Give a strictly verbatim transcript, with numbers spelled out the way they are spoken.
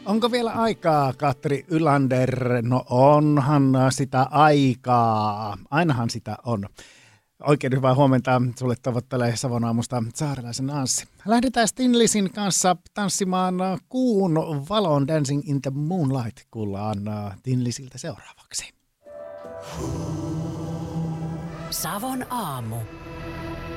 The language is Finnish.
Onko vielä aikaa, Katri Ylander? No onhan sitä aikaa. Ainahan sitä on. Oikein hyvää huomenta. Sulle tavoittelee Savon aamusta Saarelaisen Anssi. Lähdetään Stinlisin kanssa tanssimaan kuun valon Dancing in the Moonlight. Kuullaan Stinlisiltä seuraavaksi. Savon aamu.